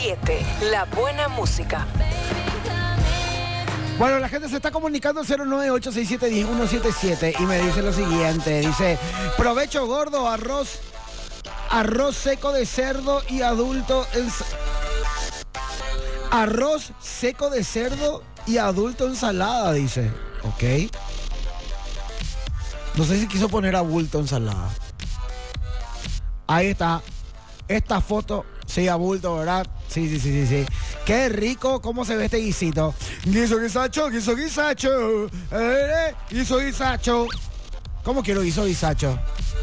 107, la buena música. Bueno, la gente se está comunicando al 09867-117 y me dice lo siguiente. Dice, provecho gordo, arroz seco de cerdo y adulto... Arroz seco de cerdo y adulto ensalada, dice. Ok. No sé si quiso poner abulto ensalada. Ahí está. Esta foto, sí, abulto, ¿verdad? Sí. Qué rico cómo se ve este guisito. Guiso guisacho. Guiso guisacho. ¿Cómo quiero guiso guisacho?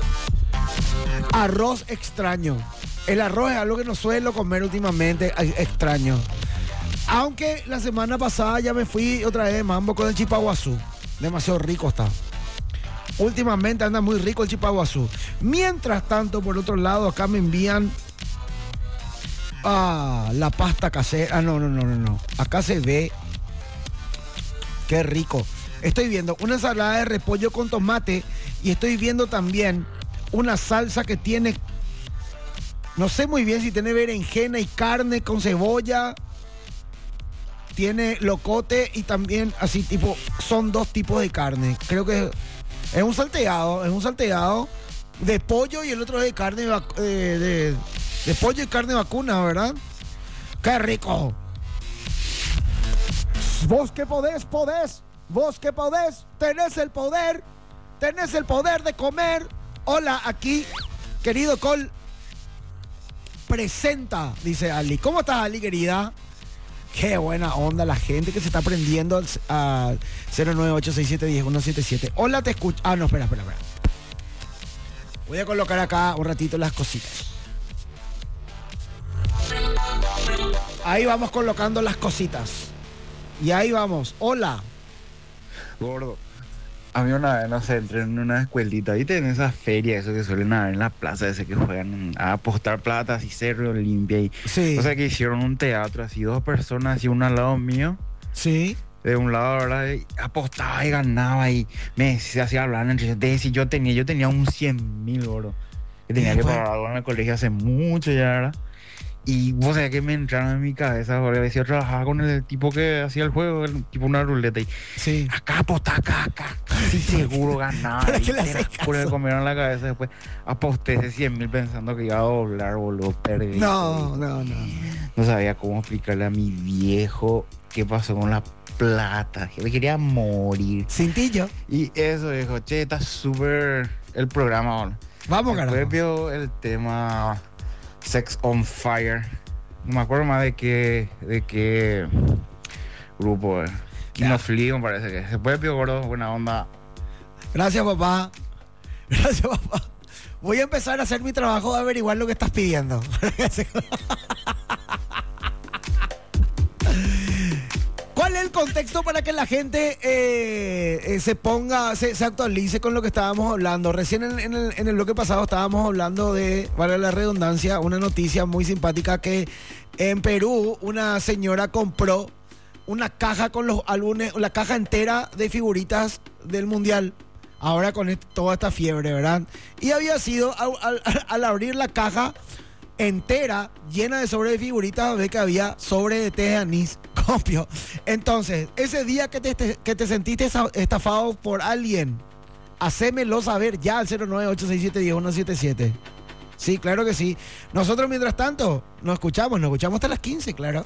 Arroz extraño. El arroz es algo que no suelo comer últimamente, extraño. Aunque la semana pasada ya me fui otra vez de mambo con el chipaguazú. Demasiado rico está. Últimamente anda muy rico el chipaguazú. Mientras tanto, por otro lado, acá me envían la pasta casera. No. Acá se ve. Qué rico. Estoy viendo una ensalada de repollo con tomate y estoy viendo también una salsa que tiene, no sé muy bien si tiene berenjena y carne con cebolla. Tiene locote y también así tipo, son dos tipos de carne. Creo que es un salteado de pollo y el otro es de carne de pollo y carne vacuna, ¿verdad? ¡Qué rico! Vos que podés, vos que podés, tenés el poder de comer. Hola, aquí, querido Col, presenta, dice Ali. ¿Cómo estás, Ali, querida? Qué buena onda la gente que se está prendiendo a 0986710177. Hola, te escucho. No, espera. Voy a colocar acá un ratito las cositas. Ahí vamos colocando las cositas. Y ahí vamos. Hola. Gordo. A mí una vez, no sé, entré en una escuelita, ¿viste? En esas ferias, eso que suelen haber en la plaza, ese que juegan a apostar plata, así Cerro Olimpia. Y, sí. O sea, que hicieron un teatro, así dos personas, así una al lado mío. Sí. De un lado, ¿verdad? Y apostaba y ganaba y se hacía hablar entre ellos. Si yo tenía un 100.000, gordo. Que tenía que pagar algo en el colegio hace mucho ya, ¿verdad? Y vos sabés que me entraron en mi cabeza, porque a veces yo trabajaba con el tipo que hacía el juego, el tipo una ruleta. Y sí. Acá apostá, acá. Sí, seguro ganaba. ¿Para qué le haces caso? Me comieron la cabeza después. Aposté ese 100.000 pensando que iba a doblar, boludo. Perdí. No. No sabía cómo explicarle a mi viejo qué pasó con la plata. Que me quería morir. Cintillo. Y eso, dijo, che, está súper el programa ahora. Vamos, carajo. Después vio el tema Sex on Fire. No me acuerdo más de qué grupo. Kino Flea, me parece que. Se puede, Pío Gordo, buena onda. Gracias, papá. Voy a empezar a hacer mi trabajo de averiguar lo que estás pidiendo. ¿Cuál es el contexto para que la gente se actualice con lo que estábamos hablando? Recién en el bloque pasado estábamos hablando de, vale la redundancia, una noticia muy simpática que en Perú una señora compró una caja con los álbumes, la caja entera de figuritas del Mundial. Ahora con toda esta fiebre, ¿verdad? Y había sido, al abrir la caja entera, llena de sobre de figuritas, ve que había sobre de té de anís, copio. Entonces, ese día que te sentiste estafado por alguien, hacémelo saber ya al 0986710177. Sí, claro que sí. Nosotros, mientras tanto, nos escuchamos hasta las 15, claro.